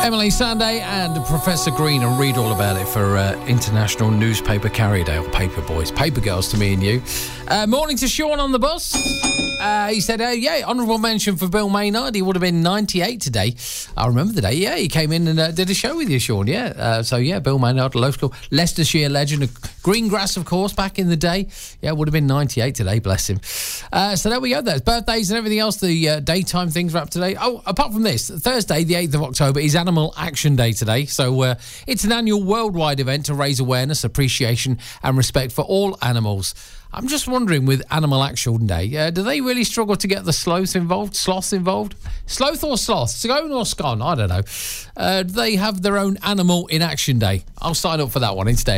Emily Sandé and Professor Green, and read all about it for International Newspaper Carrier Day. Paper boys, paper girls to me and you. Morning to Sean on the bus. He said, honourable mention for Bill Maynard. He would have been 98 today. I remember the day. Yeah, he came in and did a show with you, Sean. Yeah. Bill Maynard, local Leicestershire legend. Green grass, of course, back in the day. Yeah, would have been 98 today, bless him. So there we go. There's birthdays and everything else. The daytime things are up today. Oh, apart from this, Thursday, the 8th of October, is Animal Action Day today. So it's an annual worldwide event to raise awareness, appreciation and respect for all animals. I'm just wondering, with Animal Action Day, do they really struggle to get the sloths involved? Sloth or sloth? Scone or scone? I don't know. Do they have their own Animal in Action Day? I'll sign up for that one instead.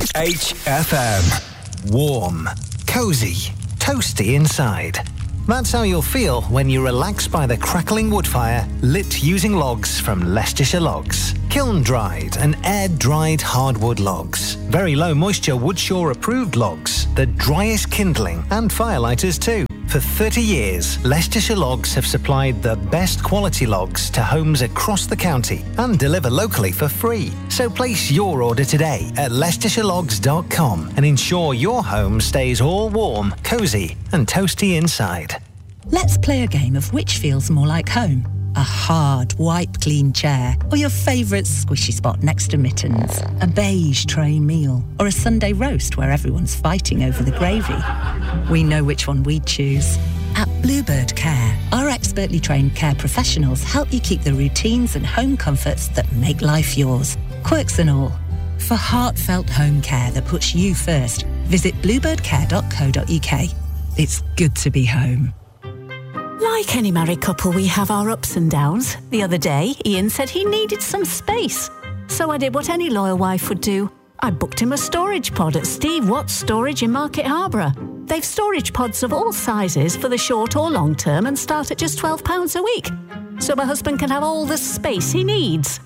HFM. Warm, cosy, toasty inside. That's how you'll feel when you relax by the crackling wood fire lit using logs from Leicestershire Logs. Kiln-dried and air-dried hardwood logs. Very low moisture Woodshaw approved logs. The driest kindling and firelighters too. For 30 years, Leicestershire Logs have supplied the best quality logs to homes across the county and deliver locally for free. So place your order today at LeicestershireLogs.com and ensure your home stays all warm, cosy and toasty inside. Let's play a game of which feels more like home. A hard, wipe-clean chair, or your favourite squishy spot next to mittens, a beige tray meal, or a Sunday roast where everyone's fighting over the gravy. We know which one we'd choose. At Bluebird Care, our expertly trained care professionals help you keep the routines and home comforts that make life yours, quirks and all. For heartfelt home care that puts you first, visit bluebirdcare.co.uk. It's good to be home. Like any married couple, we have our ups and downs. The other day, Ian said he needed some space. So I did what any loyal wife would do. I booked him a storage pod at Steve Watts Storage in Market Harborough. They've storage pods of all sizes for the short or long term and start at just £12 a week. So my husband can have all the space he needs.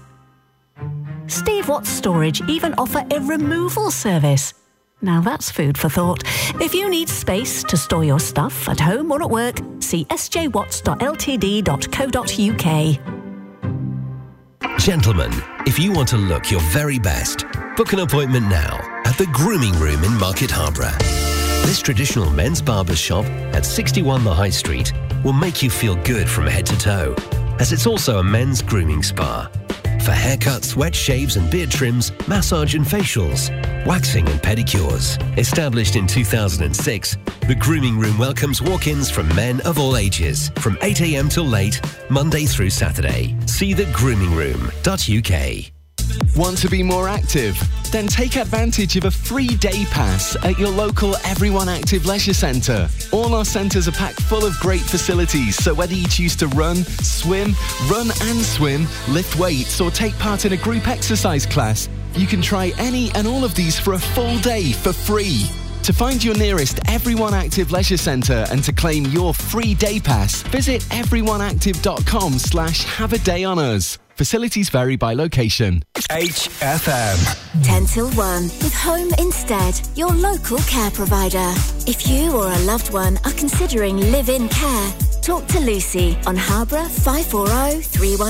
Steve Watts Storage even offer a removal service. Now that's food for thought. If you need space to store your stuff at home or at work, see sjwatts.ltd.co.uk. Gentlemen, if you want to look your very best, book an appointment now at the Grooming Room in Market Harborough. This traditional men's barber shop at 61 The High Street will make you feel good from head to toe, as it's also a men's grooming spa. For haircuts, wet shaves and beard trims, massage and facials, waxing and pedicures. Established in 2006, the Grooming Room welcomes walk-ins from men of all ages, from 8 a.m. till late, Monday through Saturday. See thegroomingroom.uk. Want to be more active? Then take advantage of a free day pass at your local Everyone Active Leisure Centre. All our centres are packed full of great facilities, so whether you choose to run and swim, lift weights or take part in a group exercise class, you can try any and all of these for a full day for free. To find your nearest Everyone Active Leisure Centre and to claim your free day pass, visit everyoneactive.com/have-a-day-on-us. Facilities vary by location. HFM. 10 till 1 with Home Instead, your local care provider. If you or a loved one are considering live-in care, talk to Lucy on Harborough 540 310.